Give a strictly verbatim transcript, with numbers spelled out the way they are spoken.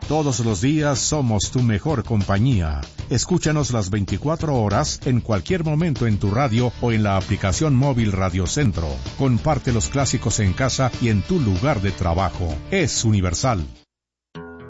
Todos los días somos tu mejor compañía. Escúchanos las veinticuatro horas, en cualquier momento en tu radio o en la aplicación móvil Radio Centro. Comparte los clásicos en casa y en tu lugar de trabajo. Es Universal.